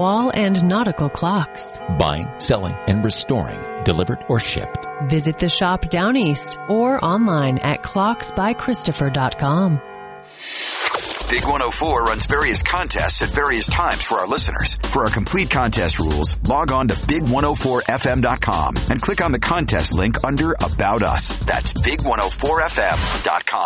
wall and nautical clocks. Buying, selling, and restoring, delivered or shipped. Visit the shop down east or online at clocksbychristopher.com. Big 104 runs various contests at various times for our listeners. For our complete contest rules, log on to big104fm.com and click on the contest link under About Us. That's big104fm.com.